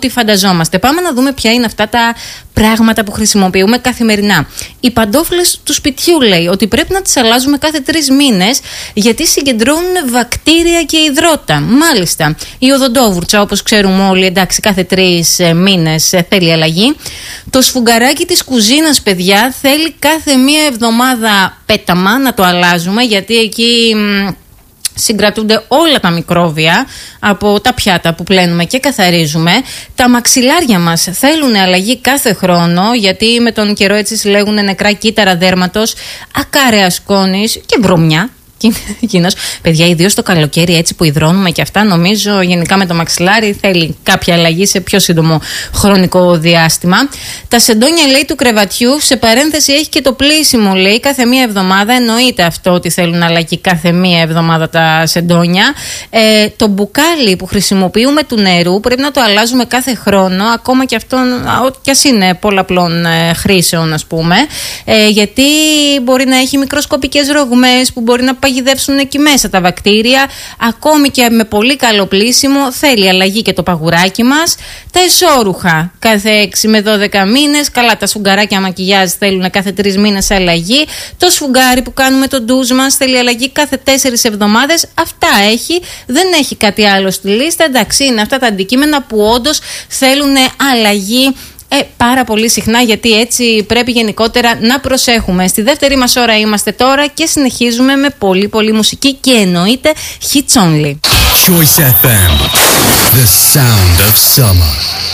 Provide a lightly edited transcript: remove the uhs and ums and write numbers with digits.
ό,τι φανταζόμαστε. Πάμε να δούμε ποια είναι αυτά τα πράγματα που χρησιμοποιούμε καθημερινά. Οι παντόφλες του σπιτιού, λέει, ότι πρέπει να τις αλλάζουμε κάθε 3 μήνες γιατί συγκεντρώνουν βακτήρια και υδρότα. Μάλιστα. Η οδοντόβουρτσα, όπως ξέρουμε όλοι, εντάξει, κάθε 3 μήνες θέλει αλλαγή. Το σφουγγαράκι της κουζίνας, παιδιά, θέλει κάθε μία εβδομάδα πέταμα να το αλλάζουμε, γιατί εκεί συγκρατούνται όλα τα μικρόβια από τα πιάτα που πλένουμε και καθαρίζουμε. Τα μαξιλάρια μας θέλουν αλλαγή κάθε χρόνο, γιατί με τον καιρό έτσι συλλέγουν νεκρά κύτταρα δέρματος, ακάραια σκόνης και βρωμιά. Παιδιά, ιδίως το καλοκαίρι, έτσι που υδρώνουμε και αυτά, νομίζω γενικά με το μαξιλάρι θέλει κάποια αλλαγή σε πιο σύντομο χρονικό διάστημα. Τα σεντόνια, λέει, του κρεβατιού, σε παρένθεση έχει και το πλύσιμο, λέει, κάθε μία εβδομάδα. Εννοείται αυτό ότι θέλουν αλλαγή κάθε μία εβδομάδα τα σεντόνια. Το μπουκάλι που χρησιμοποιούμε του νερού πρέπει να το αλλάζουμε κάθε χρόνο, ακόμα και αυτό, κι ας είναι πολλαπλών χρήσεων, ας πούμε, γιατί μπορεί να έχει μικροσκοπικές ρογμές που μπορεί να παγιδεύσουν εκεί μέσα τα βακτήρια. Ακόμη και με πολύ καλό πλύσιμο θέλει αλλαγή και το παγουράκι μας. Τα εσώρουχα κάθε 6 με 12 μήνες. Καλά, τα σφουγγαράκια μακιγιάζ θέλουν κάθε 3 μήνες αλλαγή. Το σφουγγάρι που κάνουμε το ντουζ μας θέλει αλλαγή κάθε 4 εβδομάδες. Αυτά έχει. Δεν έχει κάτι άλλο στη λίστα. Εντάξει, είναι αυτά τα αντικείμενα που όντως θέλουν αλλαγή πάρα πολύ συχνά, γιατί έτσι πρέπει γενικότερα να προσέχουμε. Στη δεύτερη μας ώρα είμαστε τώρα και συνεχίζουμε με πολύ πολύ μουσική και εννοείται hits only. Choice FM, the sound of summer.